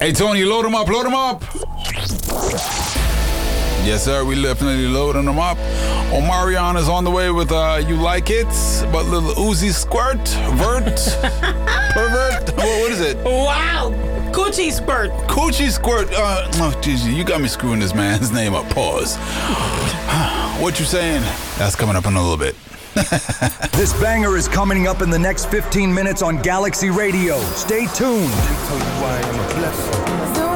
Hey, Tony, load them up, load them up. Yes, sir, we definitely loading them up. Omarion is on the way with You Like It, but little Uzi Squirt, pervert, what is it? Wow, Coochie Squirt. Coochie Squirt, oh, geez, you got me screwing this man's name up, pause. What you saying? That's coming up in a little bit. This banger is coming up in the next 15 minutes on Galaxy Radio. Stay tuned.